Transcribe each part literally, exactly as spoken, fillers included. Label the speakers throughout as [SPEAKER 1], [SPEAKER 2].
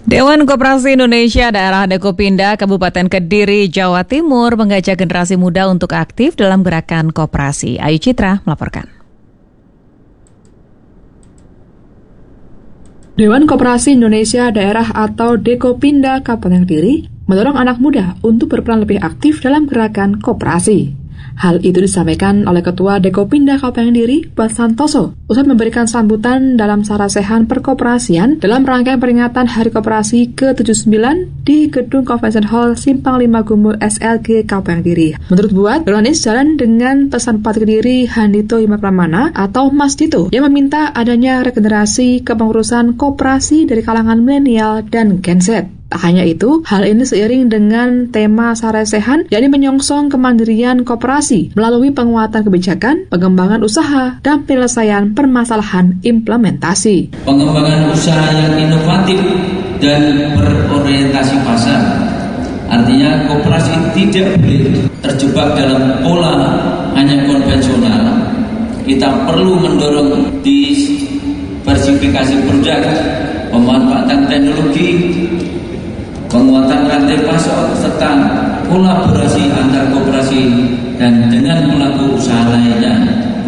[SPEAKER 1] Dewan Koperasi Indonesia Daerah Dekopinda Kabupaten Kediri, Jawa Timur mengajak generasi muda untuk aktif dalam gerakan koperasi. Ayu Citra melaporkan.
[SPEAKER 2] Dewan Koperasi Indonesia Daerah atau Dekopinda Kabupaten Kediri mendorong anak muda untuk berperan lebih aktif dalam gerakan koperasi. Hal itu disampaikan oleh Ketua Dekopinda Kabupaten Kediri, Pak Santoso, usai memberikan sambutan dalam sarasehan perkoperasian dalam rangkaian peringatan Hari Koperasi ke tujuh puluh sembilan di Gedung Convention Hall Simpang lima Gumul S L G Kabupaten Kediri. Menurut Buat, Berlanis jalan dengan pesan Bupati Kediri Handito Himapramana atau Mas Dito yang meminta adanya regenerasi kepengurusan koperasi dari kalangan milenial dan Gen Z. Tak hanya itu, hal ini seiring dengan tema sarasehan, yakni menyongsong kemandirian koperasi melalui penguatan kebijakan, pengembangan usaha, dan penyelesaian permasalahan implementasi.
[SPEAKER 3] Pengembangan usaha yang inovatif dan berorientasi pasar. Artinya koperasi tidak boleh terjebak dalam pola hanya konvensional. Kita perlu mendorong diversifikasi produk, pemanfaatan teknologi, penguatan rantai pasok, serta kolaborasi antar koperasi dan dengan pelaku usaha lainnya.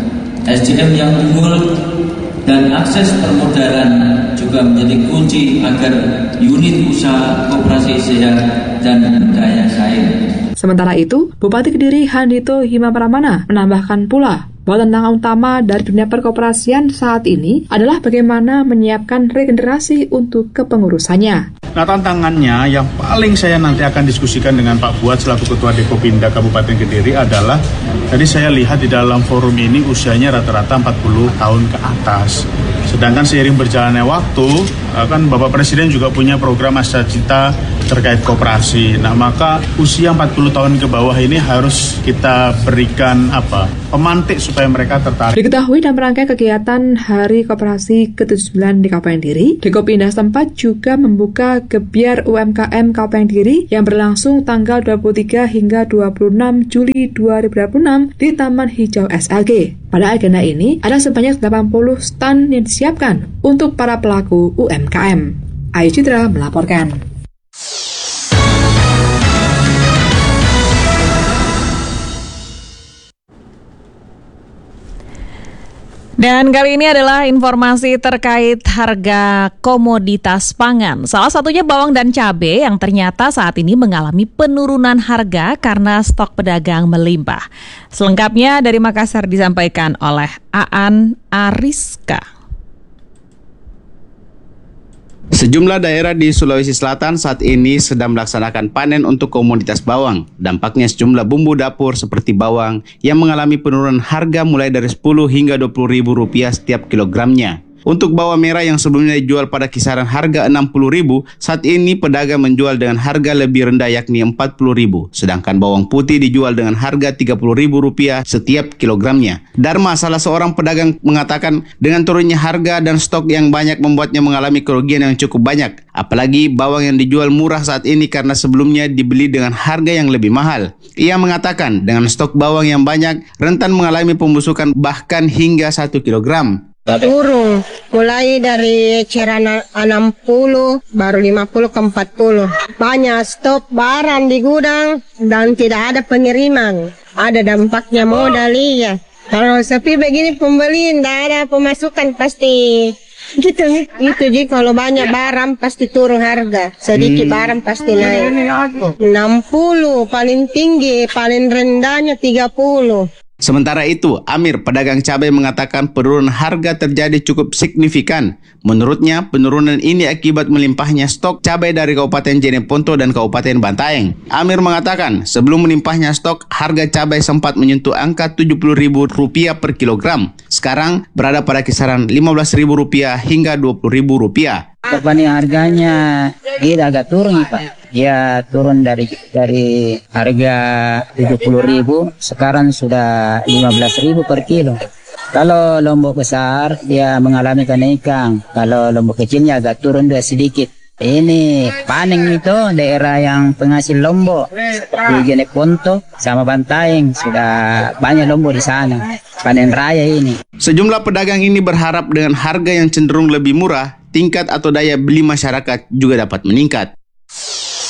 [SPEAKER 3] S D M yang unggul dan akses permodalan juga menjadi kunci agar unit usaha koperasi sehat dan daya saing.
[SPEAKER 2] Sementara itu, Bupati Kediri Handito Himapramana menambahkan pula bahwa tantangan utama dari dunia perkoperasian saat ini adalah bagaimana menyiapkan regenerasi untuk kepengurusannya.
[SPEAKER 4] Nah, tantangannya yang paling saya nanti akan diskusikan dengan Pak Buat selaku Ketua Dekopinda Kabupaten Kediri adalah, tadi saya lihat di dalam forum ini usianya rata-rata empat puluh tahun ke atas. Sedangkan seiring berjalannya waktu, kan Bapak Presiden juga punya program Masa Cita terkait koperasi. Nah, maka usia empat puluh tahun ke bawah ini harus kita berikan apa? pemantik supaya mereka tertarik.
[SPEAKER 2] Diketahui dalam rangkaian kegiatan Hari Koperasi ke tujuh puluh sembilan di Kabupaten Kediri, Dekopinda setempat juga membuka Gebyar U M K M Kabupaten Kediri yang berlangsung tanggal dua puluh tiga hingga dua puluh enam Juli dua ribu dua puluh enam di Taman Hijau S L G. Pada agenda ini, ada sebanyak delapan puluh stand yang disiapkan untuk para pelaku U M K M. Ayu Citra melaporkan.
[SPEAKER 1] Dan kali ini adalah informasi terkait harga komoditas pangan. Salah satunya bawang dan cabai yang ternyata saat ini mengalami penurunan harga karena stok pedagang melimpah. Selengkapnya dari Makassar disampaikan oleh Aan Ariska.
[SPEAKER 5] Sejumlah daerah di Sulawesi Selatan saat ini sedang melaksanakan panen untuk komoditas bawang. Dampaknya sejumlah bumbu dapur seperti bawang yang mengalami penurunan harga mulai dari sepuluh hingga dua puluh ribu rupiah setiap kilogramnya. Untuk bawang merah yang sebelumnya dijual pada kisaran harga enam puluh ribu, saat ini pedagang menjual dengan harga lebih rendah yakni empat puluh ribu. Sedangkan bawang putih dijual dengan harga tiga puluh ribu rupiah setiap kilogramnya. Dharma, salah seorang pedagang, mengatakan dengan turunnya harga dan stok yang banyak membuatnya mengalami kerugian yang cukup banyak. Apalagi bawang yang dijual murah saat ini karena sebelumnya dibeli dengan harga yang lebih mahal. Ia mengatakan dengan stok bawang yang banyak, rentan mengalami pembusukan bahkan hingga satu kilogram.
[SPEAKER 6] Turun, mulai dari eceran enam puluh, baru lima puluh ke empat puluh. Banyak stok barang di gudang dan tidak ada pengiriman. Ada dampaknya modal ya. Kalau sepi begini pembeli, tidak ada pemasukan pasti. Gitu, itu ji kalau banyak barang pasti turun harga. Sedikit barang pasti naik. enam puluh paling tinggi, paling rendahnya tiga puluh.
[SPEAKER 5] Sementara itu, Amir, pedagang cabai, mengatakan penurunan harga terjadi cukup signifikan. Menurutnya, penurunan ini akibat melimpahnya stok cabai dari Kabupaten Jeneponto dan Kabupaten Bantaeng. Amir mengatakan, sebelum melimpahnya stok, harga cabai sempat menyentuh angka tujuh puluh ribu rupiah per kilogram. Sekarang berada pada kisaran lima belas ribu rupiah hingga dua puluh ribu rupiah.
[SPEAKER 7] Perbanding harganya ini agak turun, Pak. Ya turun dari dari harga tujuh puluh ribu, sekarang sudah lima belas ribu per kilo. Kalau lombok besar dia mengalami kenaikan, kalau lombok kecilnya agak turun dua sedikit. Ini panen itu daerah yang penghasil lombok di Jeneponto sama Bantaeng, sudah banyak lombok di sana. Panen raya ini.
[SPEAKER 5] Sejumlah pedagang ini berharap dengan harga yang cenderung lebih murah, tingkat atau daya beli masyarakat juga dapat meningkat.